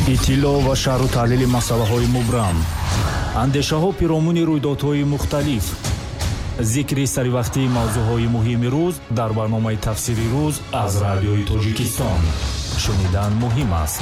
иттилоъ ва шарҳу таҳлили масъалаҳои мубрам, андешаҳо пиромуни рӯйдодҳои мухталиф, зикри саривақтии мавзӯъҳои муҳими рӯз дар барномаи тафсири рӯз аз радиои Тоҷикистон. шунидан муҳим аст.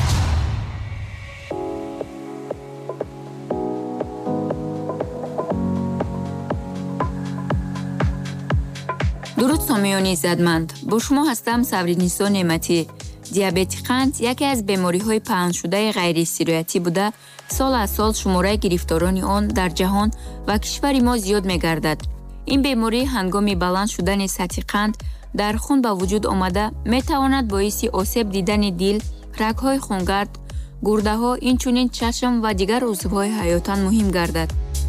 дуруд сомиёни иззатманд, бо шумо ҳастам Савринисо Неъматӣ. диабети қанд яке аз бемориҳои паҳншудаи ғайрисироятӣ буда, сол аз сол шумораи гирифторони он дар ҷаҳон ва кишвари мо зиёд мегардад. ин беморӣ ҳангоми баланд шудани сатҳи қанд дар хун ба вуҷуд омада метавонад боиси осеб дидани дил, рагҳои хунгард, гурдаҳо, инчунин чашм ва дигар узвҳои ҳаётан муҳим гардад.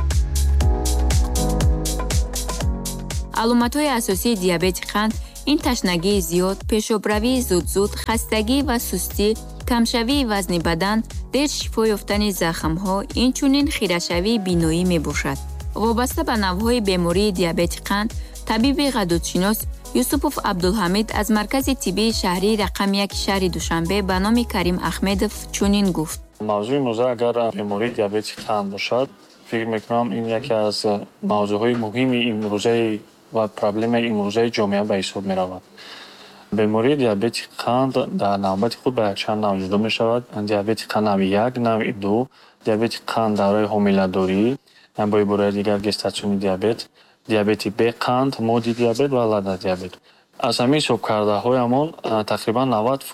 аломатҳои асосии диабети қанд ин ташнагии зиёд, пешобравии зуд, хастагӣ ва сустӣ, камшавии вазни бадан, дер шифо ёфтани захмҳо, инчунин хирашавии биноӣ мебошад. вобаста ба навъҳои бемории диабети қанд, табиби ғадудшинос Юсупов Абдулҳамид аз маркази тиббии шаҳрии рақами 1 шаҳри Душанбе ба номи Карим Ахмедов чунин гуфт. мавзӯи имрӯза агар бемории диабети қанд бошад, фикр мекунам ин яке аз мавзӯъҳои муҳими имрӯзаи ва проблемаи имрӯзаи ҷомеа ба ҳисоб меравад. бемории диабети қанд дар навбати худ ба якчанд навъ ҷудо мешавад. диабети қанд навъи 1, навъи 2, диабети қанд давраи ҳомиладорӣ, бо ибораи дигар гестатсиони диабет, диабети беқанд, модди диабет ва ладда диабет. аз ҳамин ҳисобкардаҳоямон тақрибан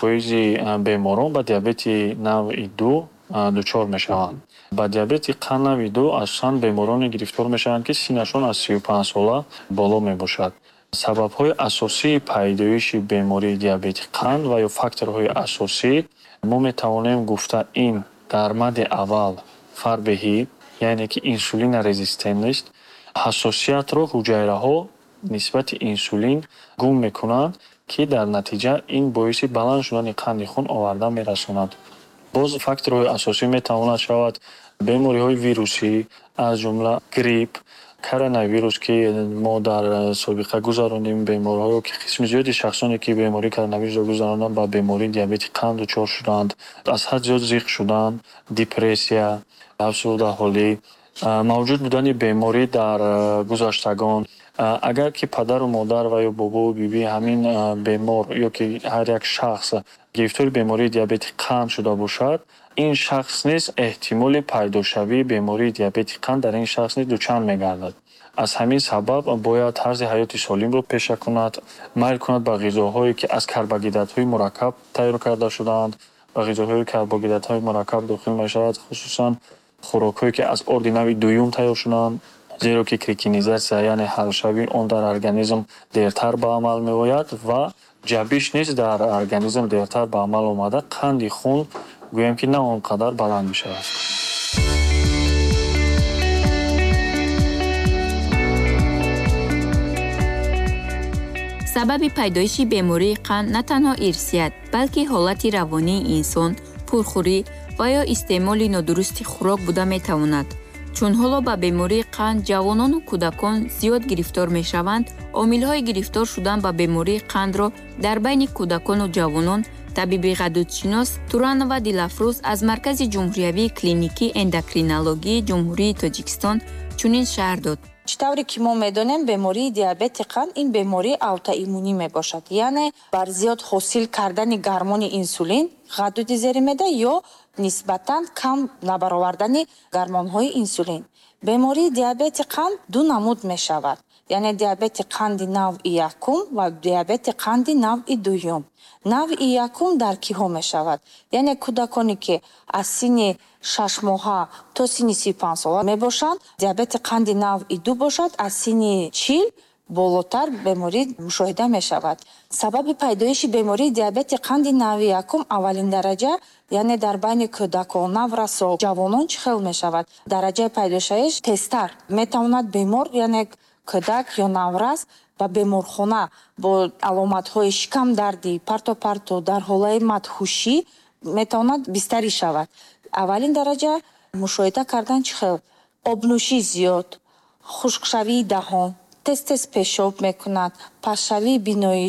90% беморон ба диабети навъи 2 дучор мешаванд. ба диабети қанд навъи 2 асосан бемороне гирифтор мешаванд ки синнашон аз 35 сола боло мебошад. сабабҳои асосии пайдоиши бемории диабети қанд ва ё факторҳои асосӣ мо метавонем гуфта ин дар мадди аввал фарбеҳӣ, яъне ки инсулина резистент нест. ҳассосиятро ҳуҷайраҳо нисбати инсулин гум мекунанд, ки дар натиҷа ин боиси баланд шудани қанди хун оварда мерасонад. боз факторҳои асосӣ метавонад шавад бемориҳои вирусӣ, аз ҷумла грипп, коронавирус, ки мо дар собиқа гузаронем, бемориҳое ки қисми зиёди шахсоне ки бемории коронавирусро гузаронанд ба бемории диабети қанд дучор шуданд, аз ҳад зиёд зиқ шудан, депрессия, афсурдаҳолӣ, мавҷуд будани беморӣ дар гузаштагон. агар ки падару модар ва ё бобову бибӣ ҳамин бемор ё ки ҳар як шахс гирифтори бемории диабети қанд шуда бошад, ин шахс низ эҳтимоли пайдошавии бемории диабети қанд дар ин шахс низ дучанд мегардад. аз ҳамин сабаб бояд тарзи ҳаёти солимро пеша кунад, майл кунад ба ғизоҳое ки аз карбогидратҳои мураккаб тайёр карда шудаанд. ба ғизоҳои карбогидратҳои мураккаб дохил мешавад хусусан хӯрокҳое ки аз орди навъи 2 тайёр шудаанд, зеро ки крикинизатсия, яъне ҳалшавии он дар организм дертар ба амал меояд ва ҷабиш низ дар организм дертар ба амал омада қанди хун гӯям ки на он қадар баланд мешавад. сабаби пайдоиши бемории қанд на танҳо ирсият, балки ҳолати равонии инсон, пурхӯрӣ ва ё истеъмоли нодурусти хӯрок буда метавонад. чун ҳоло ба бемории қанд ҷавонону кӯдакон зиёд гирифтор мешаванд, омилҳои гирифтор шудан ба бемории қандро дар байни кӯдакону ҷавонон табиби ғадудшинос Туранова Дилафрӯз аз Маркази ҷумҳуриявии клиникии эндокринологии Ҷумҳурии Тоҷикистон чунин шаҳр дод. чӣ тавре ки мо медонем бемории диабети қанд ин бемории аутоиммунӣ мебошад, яъне бар зиёд ҳосил кардани гормони инсулин ғадуди зери меда ё нисбатан кам набаровардани гормонҳои инсулин. бемории диабети қанд ду намуд мешавад, яъне диабети қанди навъи 1 ва диабети қанди навъи 2. навъи 1 дар киҳо мешавад, яъне кӯдаконе ки аз синни 6 моҳа то синни 35 сола мебошанд. диабети қанди навъи 2 бошад, аз синни 40 болотар беморӣ мушоҳида мешавад. сабаби пайдоиши бемории диабети қанди навъи 1 аввалин дараҷа, яъне дар байни кӯдакон, наврасо, ҷавонон чӣ хел мешавад? дараҷаи пайдошавиш тезтар метавонад бемор, яъне кӯдак ё наврас ба беморхона бо аломатҳои шикамдарди, партопарту дар ҳолаи мадҳушӣ метавонад бистарӣ шавад. аввалин дараҷа мушоҳида кардан чӣ хел? обнӯшӣ зиёд, хушкшавии даҳон, тез пешоб мекунад, пастшавии биноиш,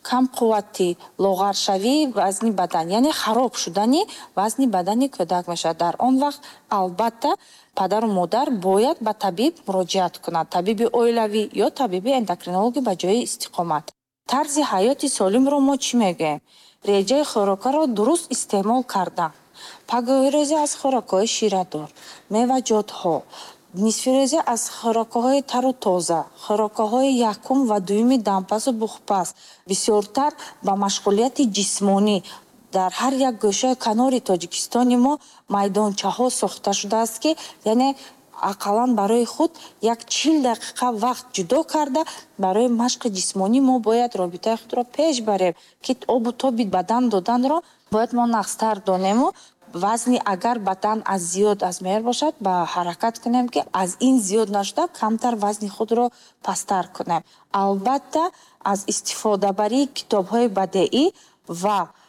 камқувватӣ, лоғаршавии вазни бадан, яъне хароб шудани вазни бадани кӯдак мешавад. Дар он вақт албатта падару модар бояд ба табиб муроҷиат кунанд, табиби оилавӣ ё табиби эндокринологи ба ҷои истиқомат. тарзи ҳаёти солимро мо чӣ мегӯем? Реҷаи хӯрокаро дуруст истеъмол кардан, пагоҳирӯзӣ аз хӯрокҳои ширадор, меваҷотҳо, нисфирӯзӣ аз хӯрокҳои тару тоза, хӯрокҳои якум ва дуюми дампасу бухпаз, бисёртар ба машғулияти ҷисмонӣ. Дар ҳар як гӯшаи канори Тоҷикистони мо майдончаҳо сохта шудааст, ки яъне ақаллан барои худ як 40 дақиқа вақт ҷудо карда барои машқи ҷисмонӣ мо бояд робитаи худро пеш барем, ки обу тоби бадан доданро бояд мо нақстар донему. вазни агар бадан аз зиёд аз меҳр бошад, ба ҳаракат кунем, ки аз ин зиёд нашуда камтар вазни худро пастар кунем. Албатта аз истифодабарии китобҳои бадеӣ ва